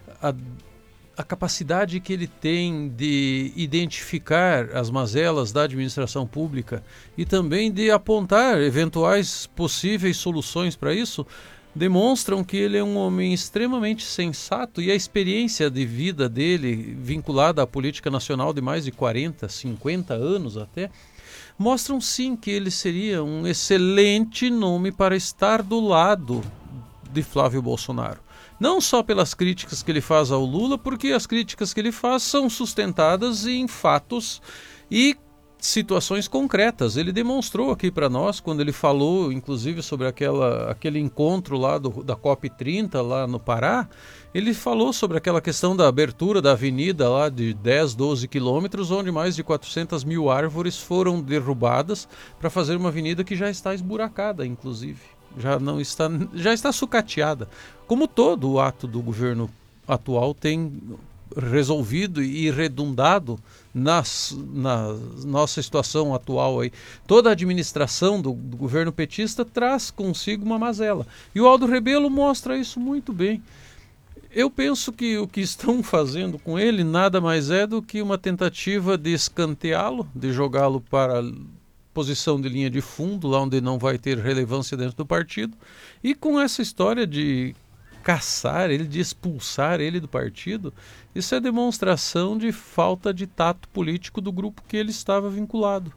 O: A capacidade que ele tem de identificar as mazelas da administração pública e também de apontar eventuais possíveis soluções para isso, demonstram que ele é um homem extremamente sensato, e a experiência de vida dele, vinculada à política nacional de mais de 40, 50 anos até, mostram sim que ele seria um excelente nome para estar do lado de Flávio Bolsonaro. Não só pelas críticas que ele faz ao Lula, porque as críticas que ele faz são sustentadas em fatos e situações concretas. Ele demonstrou aqui para nós, quando ele falou, inclusive, sobre aquele encontro lá da COP30, lá no Pará, ele falou sobre aquela questão da abertura da avenida lá de 10, 12 quilômetros, onde mais de 400 mil árvores foram derrubadas para fazer uma avenida que já está esburacada, inclusive. Já está sucateada, como todo o ato do governo atual tem resolvido e redundado na nossa situação atual aí. Toda a administração do governo petista traz consigo uma mazela, e o Aldo Rebelo mostra isso muito bem. Eu penso que o que estão fazendo com ele nada mais é do que uma tentativa de escanteá-lo, de jogá-lo para posição de linha de fundo, lá onde não vai ter relevância dentro do partido, e com essa história de caçar ele, de expulsar ele do partido, isso é demonstração de falta de tato político do grupo que ele estava vinculado.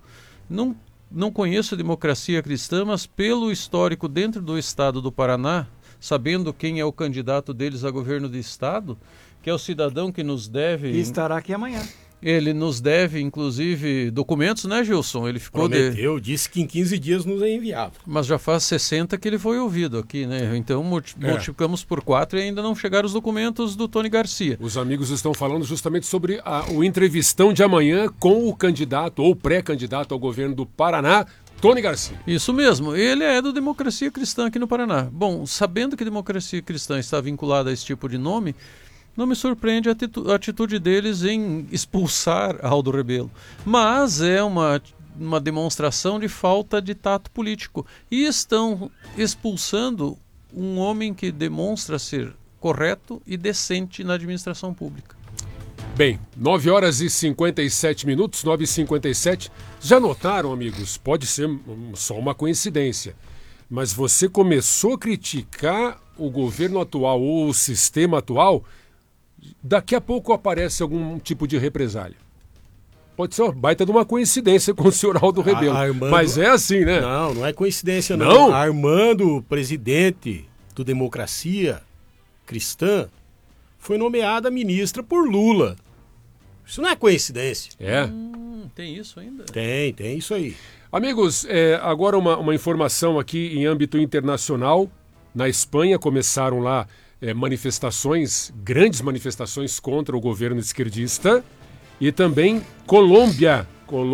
O: Não conheço a Democracia Cristã, mas pelo histórico dentro do estado do Paraná, sabendo quem é o candidato deles a governo do estado, que é o cidadão que nos deve...
A: E estará aqui amanhã.
O: Ele nos deve, inclusive, documentos, né, Gilson? Ele ficou
L: Prometeu, disse que em 15 dias nos enviava.
O: Mas já faz 60 que ele foi ouvido aqui, né? Então multiplicamos por 4 e ainda não chegaram os documentos do Tony Garcia.
C: Os amigos estão falando justamente sobre o entrevistão de amanhã com o candidato ou pré-candidato ao governo do Paraná, Tony Garcia.
O: Isso mesmo, ele é do Democracia Cristã aqui no Paraná. Bom, sabendo que a Democracia Cristã está vinculada a esse tipo de nome, não me surpreende a atitude deles em expulsar Aldo Rebelo. Mas é uma demonstração de falta de tato político. E estão expulsando um homem que demonstra ser correto e decente na administração pública.
C: Bem, 9 horas e 57 minutos, 9h57. Já notaram, amigos? Pode ser só uma coincidência. Mas você começou a criticar o governo atual ou o sistema atual... Daqui a pouco aparece algum tipo de represália. Pode ser uma baita de uma coincidência com o senhor Aldo Rebelo. Mas é assim, né?
L: Não é coincidência não. Armando, presidente do Democracia Cristã, foi nomeada ministra por Lula. Isso não é coincidência.
C: É.
O: Tem isso ainda?
L: Tem isso aí.
C: Amigos, agora uma informação aqui em âmbito internacional. Na Espanha começaram lá manifestações, grandes manifestações contra o governo esquerdista, e também Colômbia,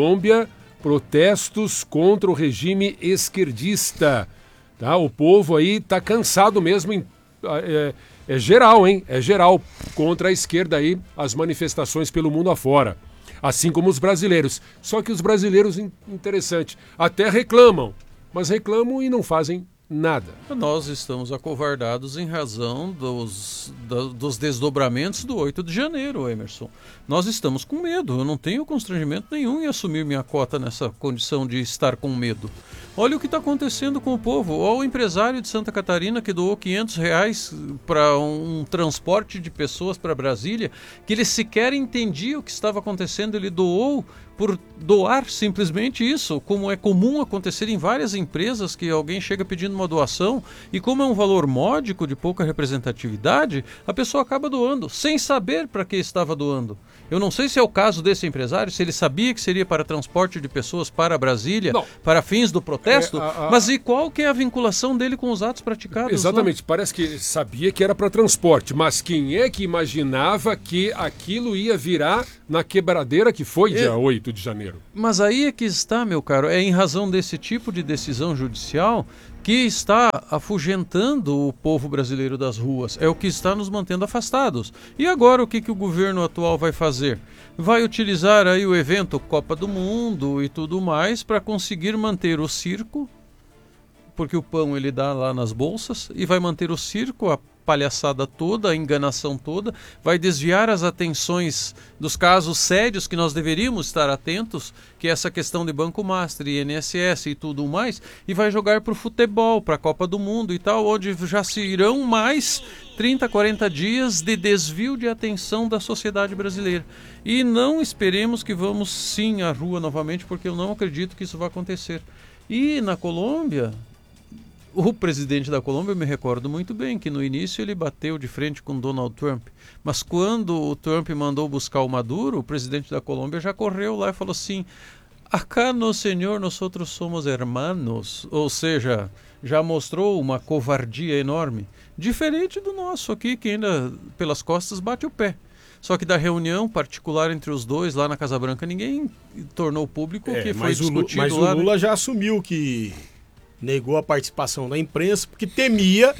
C: protestos contra o regime esquerdista. Tá? O povo aí está cansado mesmo, é geral, hein? É geral contra a esquerda aí, as manifestações pelo mundo afora, assim como os brasileiros. Só que os brasileiros, interessante, até reclamam, mas reclamam e não fazem nada.
O: Nós estamos acovardados em razão dos desdobramentos do 8 de janeiro, Emerson. Nós estamos com medo. Eu não tenho constrangimento nenhum em assumir minha cota nessa condição de estar com medo. Olha o que está acontecendo com o povo. Olha o empresário de Santa Catarina que doou R$500 para um transporte de pessoas para Brasília, que ele sequer entendia o que estava acontecendo. Ele doou por doar simplesmente isso, como é comum acontecer em várias empresas, que alguém chega pedindo uma doação e como é um valor módico de pouca representatividade, a pessoa acaba doando, sem saber para que estava doando. Eu não sei se é o caso desse empresário, se ele sabia que seria para transporte de pessoas para Brasília, para fins do protesto, mas e qual que é a vinculação dele com os atos praticados?
C: Exatamente, parece que sabia que era para transporte, mas quem é que imaginava que aquilo ia virar na quebradeira que foi dia 8 de janeiro?
O: Mas aí é que está, meu caro, é em razão desse tipo de decisão judicial que está afugentando o povo brasileiro das ruas, é o que está nos mantendo afastados. E agora o que o governo atual vai fazer? Vai utilizar aí o evento Copa do Mundo e tudo mais para conseguir manter o circo, porque o pão ele dá lá nas bolsas, e vai manter o circo, a palhaçada toda, a enganação toda, vai desviar as atenções dos casos sérios que nós deveríamos estar atentos, que é essa questão de Banco Master, INSS e tudo mais, e vai jogar para o futebol, para a Copa do Mundo e tal, onde já se irão mais 30, 40 dias de desvio de atenção da sociedade brasileira. E não esperemos que vamos sim à rua novamente, porque eu não acredito que isso vai acontecer. E na Colômbia, o presidente da Colômbia, eu me recordo muito bem que no início ele bateu de frente com Donald Trump, mas quando o Trump mandou buscar o Maduro, o presidente da Colômbia já correu lá e falou assim: acá no senhor, nós outros somos hermanos, ou seja, já mostrou uma covardia enorme, diferente do nosso aqui, que ainda pelas costas bate o pé. Só que da reunião particular entre os dois lá na Casa Branca, ninguém tornou público o que foi discutido
L: mas
O: lá.
L: Mas o Lula já assumiu que negou a participação da imprensa porque temia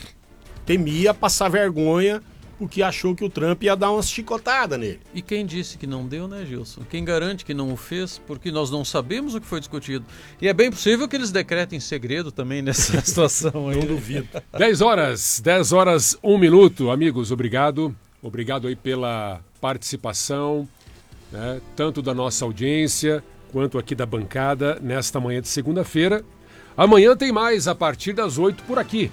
L: passar vergonha, porque achou que o Trump ia dar umas chicotadas nele.
O: E quem disse que não deu, né, Gilson? Quem garante que não o fez? Porque nós não sabemos o que foi discutido. E é bem possível que eles decretem segredo também nessa situação aí.
L: Não duvido.
C: 10 horas, 1 minuto. Amigos, obrigado. Obrigado aí pela participação, né, tanto da nossa audiência quanto aqui da bancada nesta manhã de segunda-feira. Amanhã tem mais, a partir das 8 por aqui.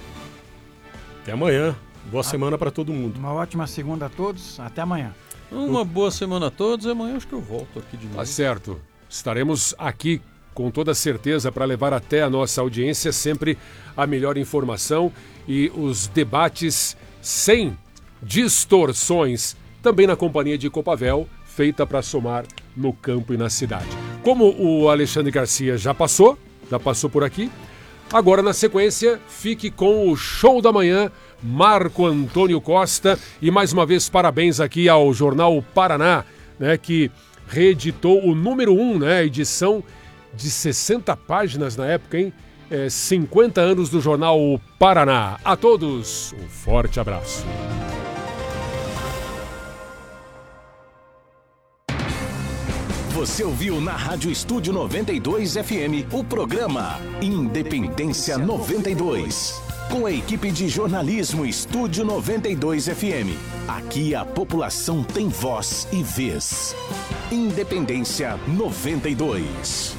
L: Até amanhã. Boa semana para todo mundo.
A: Uma ótima segunda a todos. Até amanhã.
O: Uma boa semana a todos. Amanhã acho que eu volto aqui de novo.
C: Tá certo. Estaremos aqui com toda certeza para levar até a nossa audiência sempre a melhor informação e os debates sem distorções, também na companhia de Copavel, feita para somar no campo e na cidade. Como o Alexandre Garcia já passou por aqui, agora na sequência fique com o Show da Manhã, Marco Antônio Costa, e mais uma vez parabéns aqui ao Jornal Paraná, né, que reeditou o número 1, né, edição de 60 páginas na época, hein? 50 anos do Jornal Paraná. A todos, um forte abraço.
E: Você ouviu na Rádio Estúdio 92 FM o programa Independência 92. Com a equipe de jornalismo Estúdio 92 FM. Aqui a população tem voz e vez. Independência 92.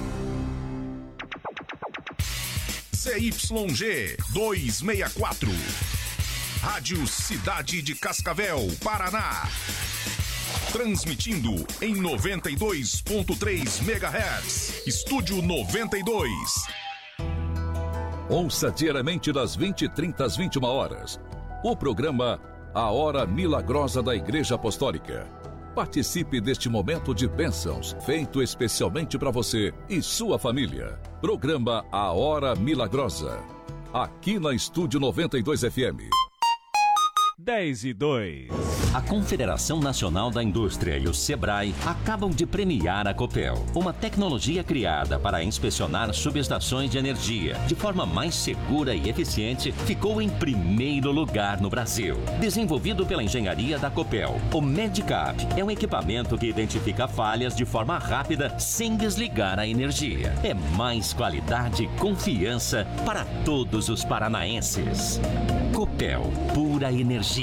P: CYG 264. Rádio Cidade de Cascavel, Paraná. Transmitindo em 92.3 MHz. Estúdio 92.
G: Ouça diariamente das 20h30 às 21h. O programa A Hora Milagrosa da Igreja Apostólica. Participe deste momento de bênçãos, feito especialmente para você e sua família. Programa A Hora Milagrosa. Aqui na Estúdio 92 FM.
Q: 10:02. A Confederação Nacional da Indústria e o Sebrae acabam de premiar a Copel, uma tecnologia criada para inspecionar subestações de energia de forma mais segura e eficiente, ficou em primeiro lugar no Brasil. Desenvolvido pela engenharia da Copel, o Medicap é um equipamento que identifica falhas de forma rápida sem desligar a energia. É mais qualidade e confiança para todos os paranaenses. Copel, pura energia.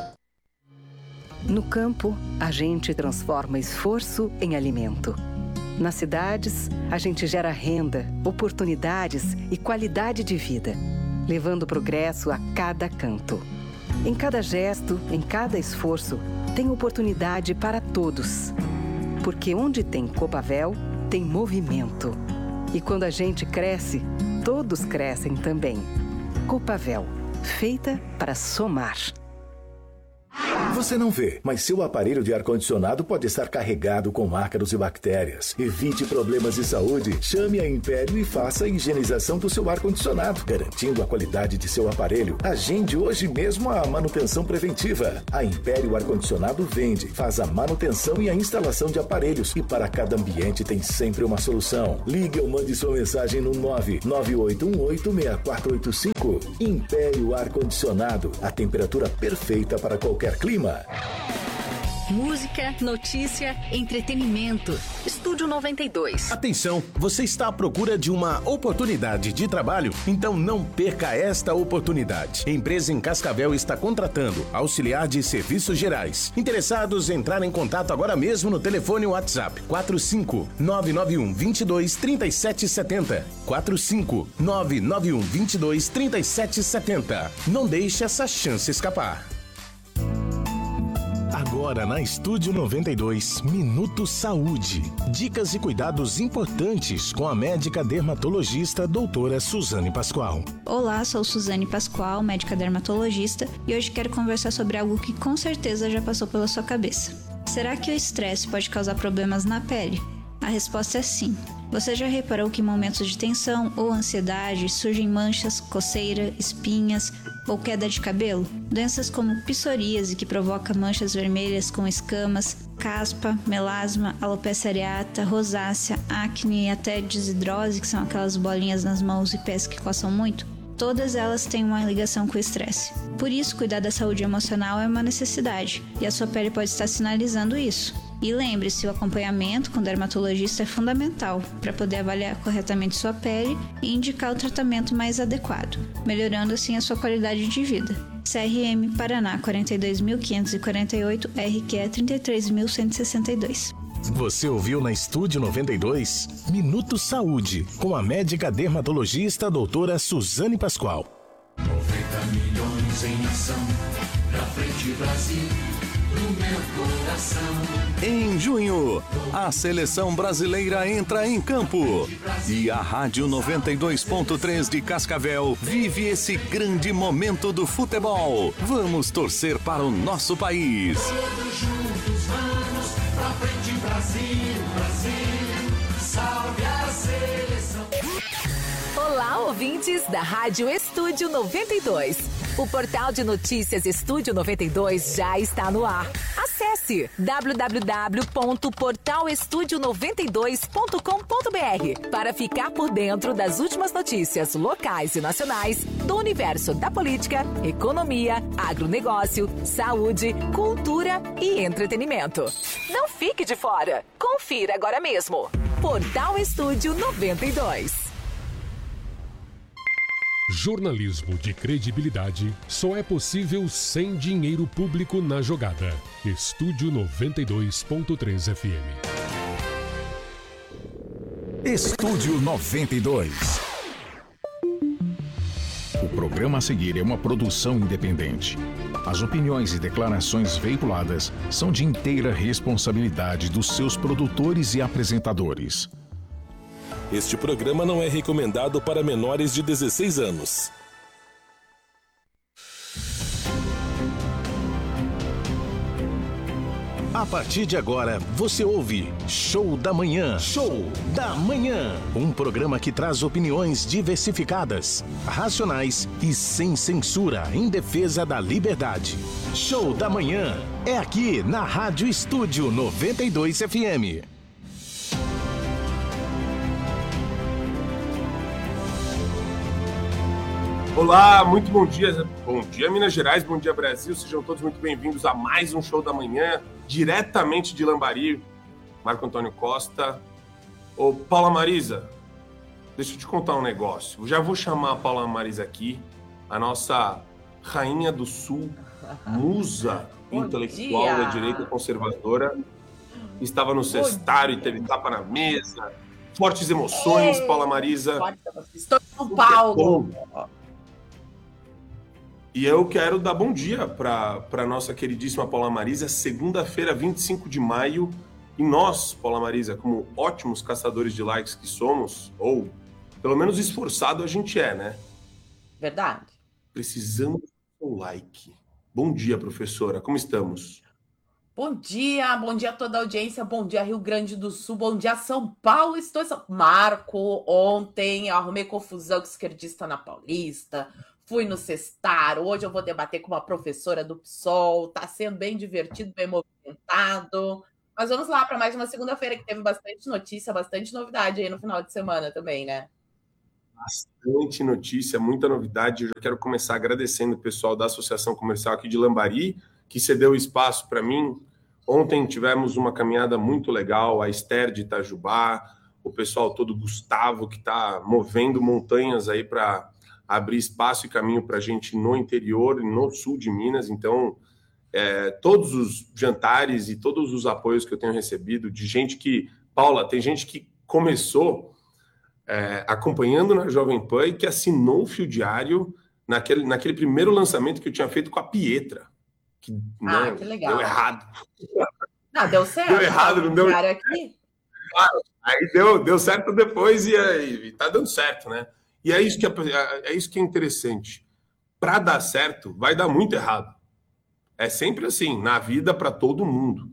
H: No campo, a gente transforma esforço em alimento. Nas cidades, a gente gera renda, oportunidades e qualidade de vida, levando progresso a cada canto. Em cada gesto, em cada esforço, tem oportunidade para todos. Porque onde tem Copavel, tem movimento. E quando a gente cresce, todos crescem também. Copavel, feita para somar.
R: Você não vê, mas seu aparelho de ar-condicionado pode estar carregado com ácaros e bactérias. Evite problemas de saúde. Chame a Império e faça a higienização do seu ar-condicionado, garantindo a qualidade de seu aparelho. Agende hoje mesmo a manutenção preventiva. A Império Ar-Condicionado vende, faz a manutenção e a instalação de aparelhos. E para cada ambiente tem sempre uma solução. Ligue ou mande sua mensagem no 998186485. Império Ar-Condicionado, a temperatura perfeita para qualquer clima.
S: Música, notícia, entretenimento. Estúdio 92.
E: Atenção, você está à procura de uma oportunidade de trabalho? Então não perca esta oportunidade. A empresa em Cascavel está contratando auxiliar de serviços gerais. Interessados, entrar em contato agora mesmo no telefone WhatsApp 45991 22 3770. 45991 22 3770. Não deixe essa chance escapar. Agora na Estúdio 92, Minuto Saúde. Dicas e cuidados importantes com a médica dermatologista doutora Suzane Pascoal.
T: Olá, sou Suzane Pascoal, médica dermatologista, e hoje quero conversar sobre algo que com certeza já passou pela sua cabeça. Será que o estresse pode causar problemas na pele? A resposta é sim. Você já reparou que em momentos de tensão ou ansiedade surgem manchas, coceira, espinhas ou queda de cabelo? Doenças como psoríase, que provoca manchas vermelhas com escamas, caspa, melasma, alopecia areata, rosácea, acne e até desidrose, que são aquelas bolinhas nas mãos e pés que coçam muito, todas elas têm uma ligação com o estresse. Por isso, cuidar da saúde emocional é uma necessidade, e a sua pele pode estar sinalizando isso. E lembre-se, o acompanhamento com o dermatologista é fundamental para poder avaliar corretamente sua pele e indicar o tratamento mais adequado, melhorando assim a sua qualidade de vida. CRM Paraná 42.548, RQ 33.162.
E: Você ouviu na Estúdio 92, Minuto Saúde, com a médica dermatologista doutora Suzane Pascoal.
U: 90 milhões em ação, pra frente Brasil. No meu coração.
G: Em junho, a seleção brasileira entra em campo e a Rádio 92.3 de Cascavel vive esse grande momento do futebol. Vamos torcer para o nosso país.
U: Todos juntos vamos pra frente Brasil, Brasil, salve a seleção.
V: Olá, ouvintes da Rádio Estúdio 92. O portal de notícias Estúdio 92 já está no ar. Acesse www.portalestudio92.com.br para ficar por dentro das últimas notícias locais e nacionais do universo da política, economia, agronegócio, saúde, cultura e entretenimento. Não fique de fora. Confira agora mesmo. Portal Estúdio 92.
C: Jornalismo de credibilidade só é possível sem dinheiro público na jogada. Estúdio 92.3 FM.
P: Estúdio 92. O programa a seguir é uma produção independente. As opiniões e declarações veiculadas são de inteira responsabilidade dos seus produtores e apresentadores.
W: Este programa não é recomendado para menores de 16 anos.
E: A partir de agora, você ouve Show da Manhã. Show da Manhã. Um programa que traz opiniões diversificadas, racionais e sem censura em defesa da liberdade. Show da Manhã é aqui na Rádio Estúdio 92 FM.
X: Olá, muito bom dia. Bom dia, Minas Gerais, bom dia, Brasil. Sejam todos muito bem-vindos a mais um Show da Manhã, diretamente de Lambari. Marco Antônio Costa. Ô, Paula Marisa, deixa eu te contar um negócio. Já vou chamar a Paula Marisa aqui, a nossa rainha do Sul, musa intelectual da direita conservadora. estava no cestário e teve tapa na mesa. Fortes emoções, Paula Marisa.
B: Estou em São Paulo.
X: E eu quero dar bom dia para nossa queridíssima Paula Marisa. Segunda-feira, 25 de maio. E nós, Paula Marisa, como ótimos caçadores de likes que somos, ou pelo menos esforçado a gente é, né?
B: Verdade.
X: Precisamos do like. Bom dia, professora. Como estamos?
B: Bom dia a toda a audiência, bom dia Rio Grande do Sul, bom dia São Paulo, estou em São Marco, ontem eu arrumei confusão com esquerdista na Paulista, fui no Cestar, hoje eu vou debater com uma professora do PSOL, tá sendo bem divertido, bem movimentado, mas vamos lá para mais uma segunda-feira que teve bastante notícia, bastante novidade aí no final de semana também, né?
X: Bastante notícia, muita novidade. Eu já quero começar agradecendo o pessoal da Associação Comercial aqui de Lambari, que cedeu espaço para mim. Ontem tivemos uma caminhada muito legal, a Esther de Itajubá, o pessoal todo, Gustavo, que está movendo montanhas aí para abrir espaço e caminho para a gente no interior e no sul de Minas. Então, todos os jantares e todos os apoios que eu tenho recebido de gente que... Paula, tem gente que começou acompanhando na Jovem Pan e que assinou o Fio Diário naquele primeiro lançamento que eu tinha feito com a Pietra. Que
B: legal.
X: Deu errado.
B: Não, deu certo.
X: Deu errado, não deu.
B: Aqui.
X: Claro, aí deu certo depois e tá dando certo, né? E é isso que é interessante. Para dar certo, vai dar muito errado. É sempre assim, na vida, para todo mundo.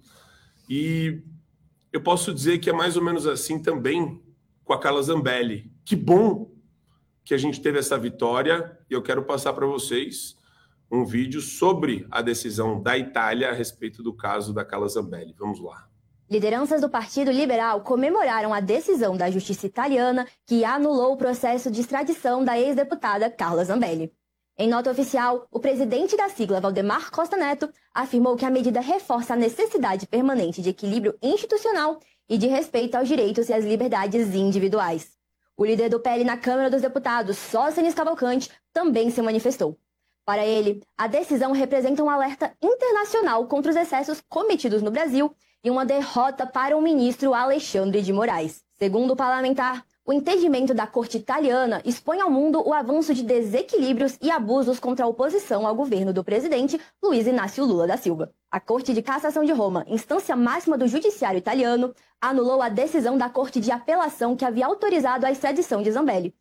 X: E eu posso dizer que é mais ou menos assim também com a Carla Zambelli. Que bom que a gente teve essa vitória e eu quero passar para vocês um vídeo sobre a decisão da Itália a respeito do caso da Carla Zambelli. Vamos lá.
F: Lideranças do Partido Liberal comemoraram a decisão da justiça italiana que anulou o processo de extradição da ex-deputada Carla Zambelli. Em nota oficial, o presidente da sigla, Valdemar Costa Neto, afirmou que a medida reforça a necessidade permanente de equilíbrio institucional e de respeito aos direitos e às liberdades individuais. O líder do PL na Câmara dos Deputados, Sóstenes Cavalcante, também se manifestou. Para ele, a decisão representa um alerta internacional contra os excessos cometidos no Brasil e uma derrota para o ministro Alexandre de Moraes. Segundo o parlamentar, o entendimento da corte italiana expõe ao mundo o avanço de desequilíbrios e abusos contra a oposição ao governo do presidente Luiz Inácio Lula da Silva. A Corte de Cassação de Roma, instância máxima do judiciário italiano, anulou a decisão da Corte de Apelação que havia autorizado a extradição de Zambelli.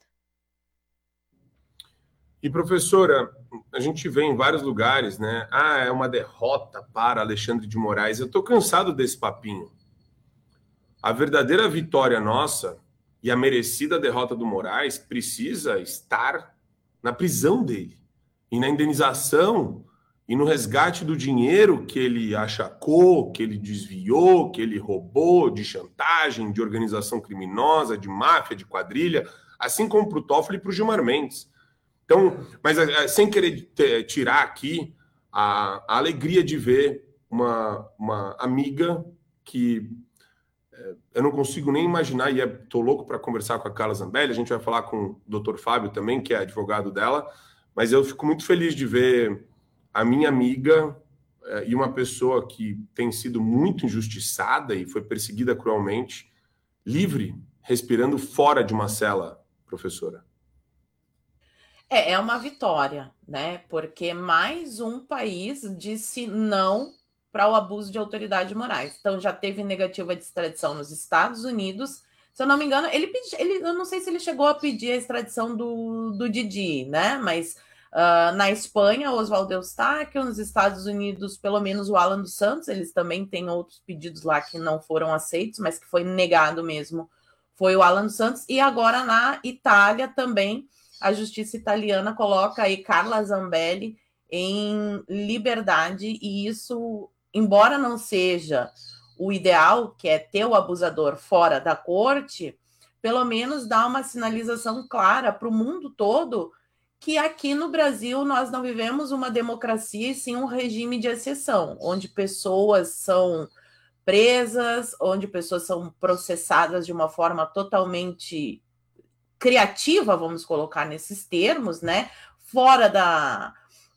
X: E, professora, a gente vê em vários lugares, né? É uma derrota para Alexandre de Moraes. Eu estou cansado desse papinho. A verdadeira vitória nossa e a merecida derrota do Moraes precisa estar na prisão dele e na indenização e no resgate do dinheiro que ele achacou, que ele desviou, que ele roubou de chantagem, de organização criminosa, de máfia, de quadrilha, assim como para o Toffoli e para o Gilmar Mendes. Então, mas sem querer tirar aqui a alegria de ver uma amiga que eu não consigo nem imaginar, e estou louco para conversar com a Carla Zambelli, a gente vai falar com o Dr. Fábio também, que é advogado dela, mas eu fico muito feliz de ver a minha amiga e uma pessoa que tem sido muito injustiçada e foi perseguida cruelmente, livre, respirando fora de uma cela, professora.
B: É uma vitória, né? Porque mais um país disse não para o abuso de autoridade morais. Então, já teve negativa de extradição nos Estados Unidos. Se eu não me engano, eu não sei se ele chegou a pedir a extradição do Didi, né? Mas na Espanha, Oswaldo Eustáquio, nos Estados Unidos, pelo menos o Alan dos Santos, eles também têm outros pedidos lá que não foram aceitos, mas que foi negado mesmo, foi o Alan dos Santos. E agora na Itália também, a justiça italiana coloca aí Carla Zambelli em liberdade, e isso, embora não seja o ideal, que é ter o abusador fora da corte, pelo menos dá uma sinalização clara para o mundo todo que aqui no Brasil nós não vivemos uma democracia e sim um regime de exceção, onde pessoas são presas, onde pessoas são processadas de uma forma totalmente criativa, vamos colocar nesses termos, né? Fora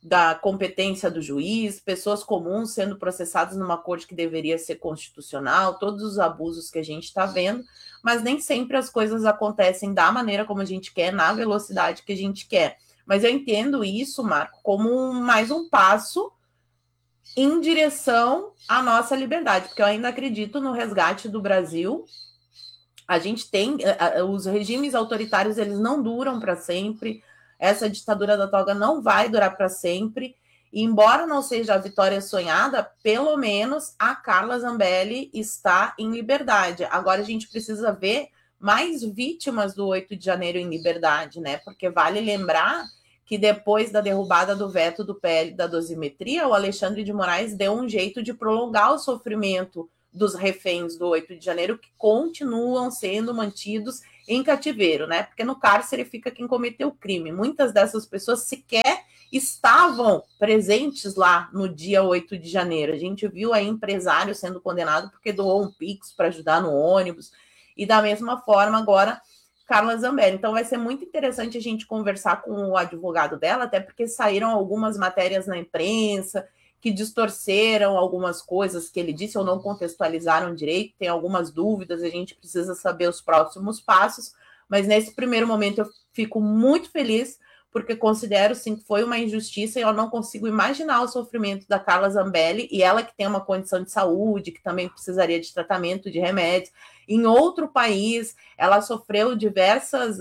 B: da competência do juiz, pessoas comuns sendo processadas numa corte que deveria ser constitucional, todos os abusos que a gente está vendo, mas nem sempre as coisas acontecem da maneira como a gente quer, na velocidade que a gente quer. Mas eu entendo isso, Marco, como mais um passo em direção à nossa liberdade, porque eu ainda acredito no resgate do Brasil. A gente tem, os regimes autoritários, eles não duram para sempre. Essa ditadura da toga não vai durar para sempre. E, embora não seja a vitória sonhada, pelo menos a Carla Zambelli está em liberdade. Agora a gente precisa ver mais vítimas do 8 de janeiro em liberdade, né? Porque vale lembrar que depois da derrubada do veto do PL da dosimetria, o Alexandre de Moraes deu um jeito de prolongar o sofrimento dos reféns do 8 de janeiro, que continuam sendo mantidos em cativeiro, né? Porque no cárcere fica quem cometeu o crime. Muitas dessas pessoas sequer estavam presentes lá no dia 8 de janeiro. A gente viu aí empresário sendo condenado porque doou um Pix para ajudar no ônibus. E da mesma forma agora Carla Zambelli. Então vai ser muito interessante a gente conversar com o advogado dela, até porque saíram algumas matérias na imprensa que distorceram algumas coisas que ele disse ou não contextualizaram direito, tem algumas dúvidas, a gente precisa saber os próximos passos, mas nesse primeiro momento eu fico muito feliz, porque considero sim que foi uma injustiça e eu não consigo imaginar o sofrimento da Carla Zambelli, e ela que tem uma condição de saúde, que também precisaria de tratamento, de remédios. Em outro país, ela sofreu diversas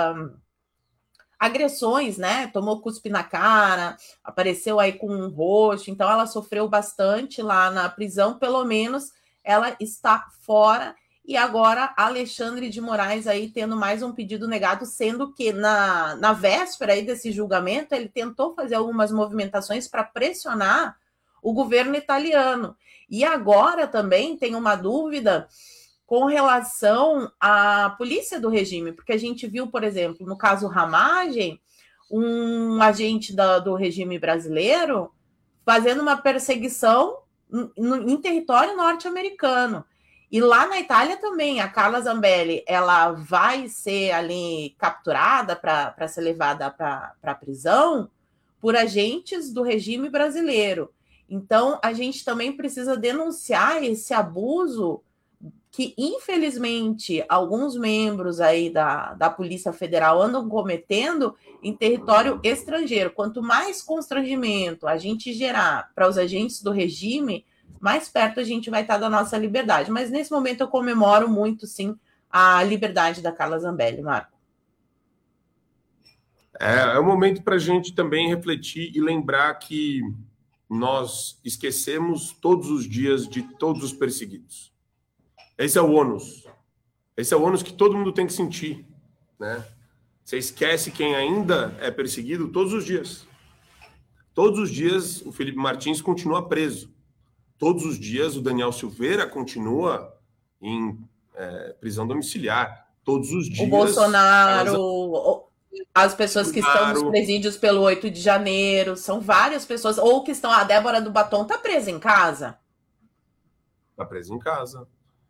B: agressões, né? Tomou cuspe na cara, apareceu aí com um roxo, então ela sofreu bastante lá na prisão, pelo menos ela está fora. E agora Alexandre de Moraes aí tendo mais um pedido negado, sendo que na véspera aí desse julgamento ele tentou fazer algumas movimentações para pressionar o governo italiano. E agora também tem uma dúvida com relação à polícia do regime, porque a gente viu, por exemplo, no caso Ramagem, um agente do regime brasileiro fazendo uma perseguição em território norte-americano. E lá na Itália também, a Carla Zambelli, ela vai ser ali capturada para ser levada para a prisão por agentes do regime brasileiro. Então, a gente também precisa denunciar esse abuso que, infelizmente, alguns membros aí da Polícia Federal andam cometendo em território estrangeiro. Quanto mais constrangimento a gente gerar para os agentes do regime, mais perto a gente vai estar da nossa liberdade. Mas nesse momento eu comemoro muito, sim, a liberdade da Carla Zambelli, Marco.
X: É um momento para a gente também refletir e lembrar que nós esquecemos todos os dias de todos os perseguidos. Esse é o ônus. Esse é o ônus que todo mundo tem que sentir, né? Você esquece quem ainda é perseguido todos os dias. Todos os dias o Felipe Martins continua preso. Todos os dias o Daniel Silveira continua em prisão domiciliar. Todos os dias...
B: O Bolsonaro, as pessoas que estão nos presídios pelo 8 de janeiro, são várias pessoas. Ou que estão... A Débora do Batom está presa em casa.
X: Está presa em casa.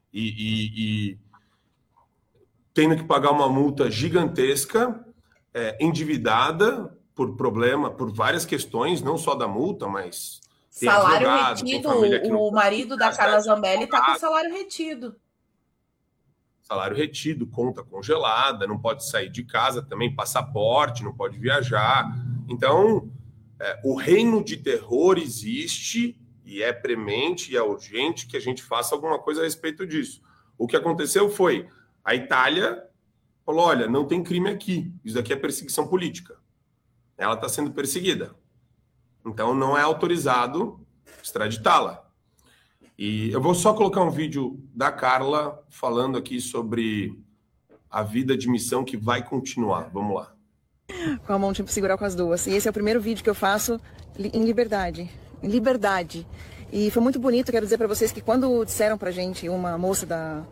X: E tendo que pagar uma multa gigantesca, endividada por problema, por várias questões, não só da multa, mas...
B: Salário retido, o marido da Carla Zambelli está com salário retido.
X: Salário retido, conta congelada, não pode sair de casa também, passaporte, não pode viajar. Então, o reino de terror existe e é premente e é urgente que a gente faça alguma coisa a respeito disso. O que aconteceu foi, a Itália falou, olha, não tem crime aqui, isso daqui é perseguição política. Ela está sendo perseguida. Então, não é autorizado extraditá-la. E eu vou só colocar um vídeo da Carla falando aqui sobre a vida de missão que vai continuar. Vamos lá.
I: Com a mão, tipo, segurar com as duas. E esse é o primeiro vídeo que eu faço em liberdade. Em liberdade. E foi muito bonito, quero dizer para vocês que quando disseram pra gente, uma moça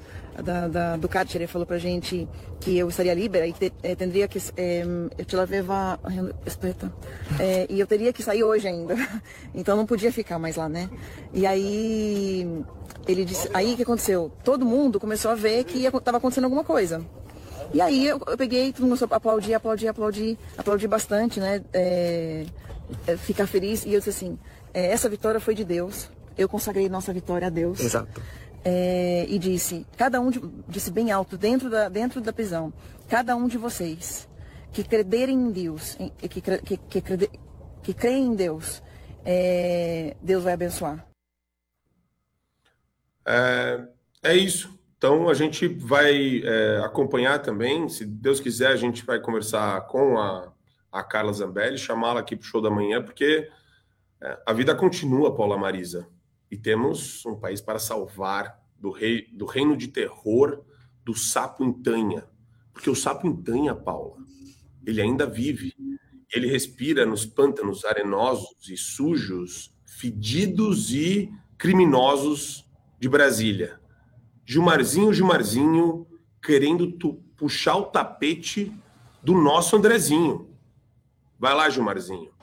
I: do cárcere falou pra gente que eu estaria livre e que teria que eu te lavava e eu teria que sair hoje ainda, então não podia ficar mais lá, né? E aí ele disse, aí o que aconteceu? Todo mundo começou a ver que estava acontecendo alguma coisa. E aí eu peguei, todo mundo aplaudir bastante, né? ficar feliz. E eu disse assim, essa vitória foi de Deus. Eu consagrei nossa vitória a Deus.
D: Exato.
I: E disse, disse bem alto, dentro da prisão, cada um de vocês que crederem em Deus, que creem em Deus, Deus vai abençoar.
X: É isso. Então a gente vai acompanhar também, se Deus quiser, a gente vai conversar com a Carla Zambelli, chamá-la aqui para o Show da Manhã, porque a vida continua, Paula Marisa. E temos um país para salvar do reino de terror do sapo Intanha. Porque o sapo Intanha, Paula, ele ainda vive. Ele respira nos pântanos arenosos e sujos, fedidos e criminosos de Brasília. Gilmarzinho, querendo puxar o tapete do nosso Andrezinho. Vai lá, Gilmarzinho.